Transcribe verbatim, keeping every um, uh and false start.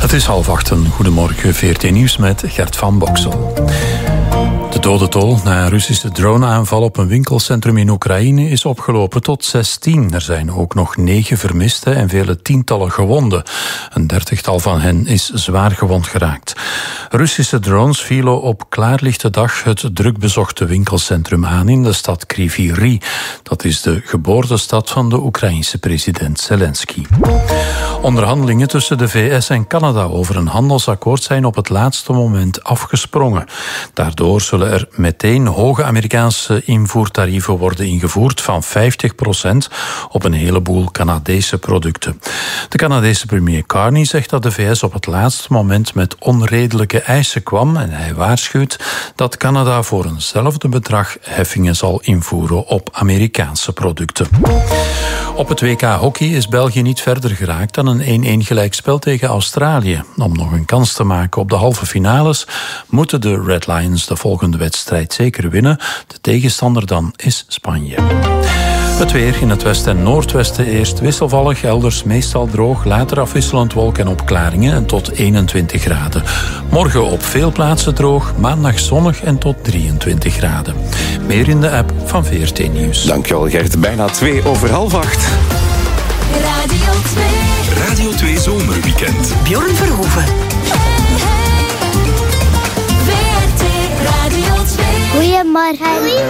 Het is half acht. Goedemorgen, V R T Nieuws met Gert van Boksel. De dodentol na een Russische droneaanval op een winkelcentrum in Oekraïne is opgelopen tot zestien. Er zijn ook nog negen vermisten en vele tientallen gewonden. Een dertigtal van hen is zwaar gewond geraakt. Russische drones vielen op klaarlichte dag het drukbezochte winkelcentrum aan in de stad Kryvyi Rih. Dat is de geboortestad van de Oekraïense president Zelensky. Onderhandelingen tussen de V S en Canada over een handelsakkoord zijn op het laatste moment afgesprongen. Daardoor zullen er meteen hoge Amerikaanse invoertarieven worden ingevoerd van vijftig procent op een heleboel Canadese producten. De Canadese premier Carney zegt dat de V S op het laatste moment met onredelijke eisen kwam en hij waarschuwt dat Canada voor eenzelfde bedrag heffingen zal invoeren op Amerikaanse producten. Op het W K hockey is België niet verder geraakt dan een één-één gelijkspel tegen Australië. Om nog een kans te maken op de halve finales moeten de Red Lions de volgende wedstrijd zeker winnen. De tegenstander dan is Spanje. Het weer in het westen en noordwesten eerst wisselvallig, elders meestal droog, later afwisselend wolk en opklaringen en tot eenentwintig graden. Morgen op veel plaatsen droog, maandag zonnig en tot drieëntwintig graden. Meer in de app van V R T Nieuws. Dankjewel Gert, bijna twee over half acht. Radio twee. Radio twee Zomerweekend. Bjorn Verhoeven. V R T Radio twee. Goedemorgen.